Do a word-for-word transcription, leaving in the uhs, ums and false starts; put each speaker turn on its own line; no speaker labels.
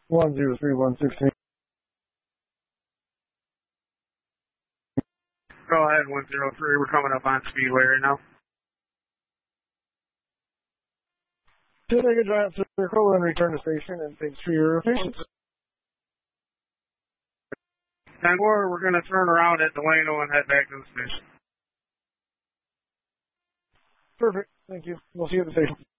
one zero three one sixteen.
Go ahead, one zero three. We're coming up on Speedway right now.
To make a giant circle and return to station, and thanks for your patience.
ten four, we're going to turn around at Delano and head back to the station.
Perfect. Thank you. We'll see you at the station.